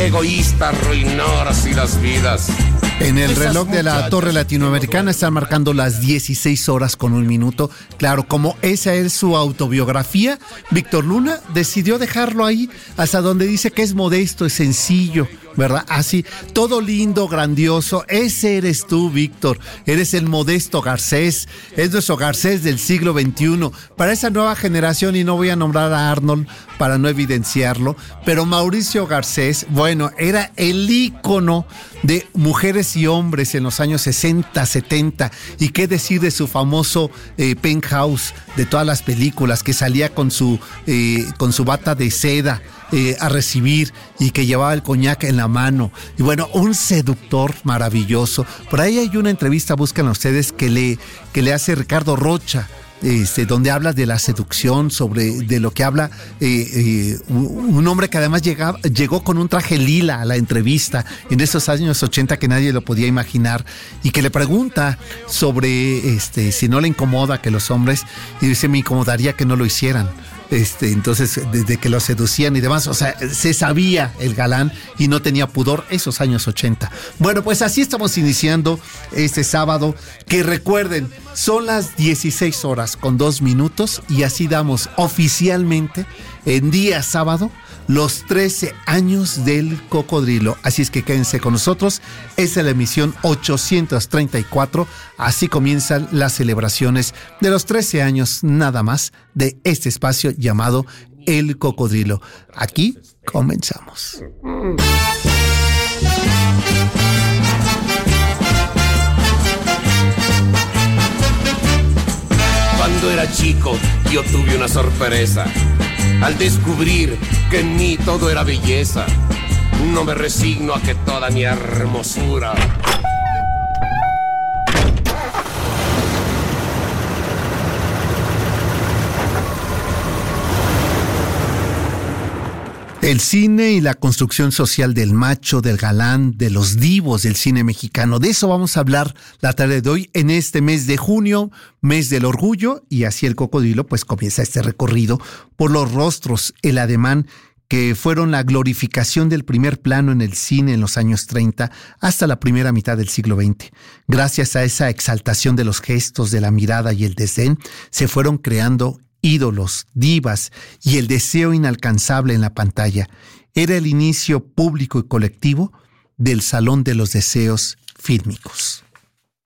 egoísta arruinó así las vidas. En el reloj de la Torre Latinoamericana están marcando las 16:01. Claro, como esa es su autobiografía, Víctor Luna decidió dejarlo ahí, hasta donde dice que es modesto, es sencillo, ¿verdad? Así, todo lindo, grandioso. Ese eres tú, Víctor. Eres el modesto Garcés. Es nuestro Garcés del siglo XXI. Para esa nueva generación, y no voy a nombrar a Arnold para no evidenciarlo, pero Mauricio Garcés, bueno, era el ícono de mujeres y hombres en los años 60, 70, y qué decir de su famoso penthouse de todas las películas, que salía con su bata de seda a recibir y que llevaba el coñac en la mano. Y bueno, un seductor maravilloso. Por ahí hay una entrevista, buscan ustedes, que le hace Ricardo Rocha, donde habla de la seducción, de lo que habla un hombre que además llegó con un traje lila a la entrevista en esos años 80 que nadie lo podía imaginar, y que le pregunta sobre si no le incomoda que los hombres, y dice: me incomodaría que no lo hicieran. Entonces, desde que lo seducían y demás, o sea, se sabía el galán y no tenía pudor, esos años 80. Bueno, pues así estamos iniciando este sábado, que recuerden, son las 16:02 y así damos oficialmente en día sábado los 13 años del Cocodrilo. Así es que quédense con nosotros. Esa es la emisión 834. Así comienzan las celebraciones de los 13 años nada más de este espacio llamado El Cocodrilo. Aquí comenzamos. Cuando era chico, yo tuve una sorpresa al descubrir que en mí todo era belleza. No me resigno a que toda mi hermosura El cine y la construcción social del macho, del galán, de los divos del cine mexicano. De eso vamos a hablar la tarde de hoy en este mes de junio, mes del orgullo, y así el Cocodrilo pues comienza este recorrido por los rostros, el ademán, que fueron la glorificación del primer plano en el cine en los años 30 hasta la primera mitad del siglo XX. Gracias a esa exaltación de los gestos, de la mirada y el desdén, se fueron creando ídolos, divas y el deseo inalcanzable en la pantalla. Era el inicio público y colectivo del Salón de los Deseos fílmicos.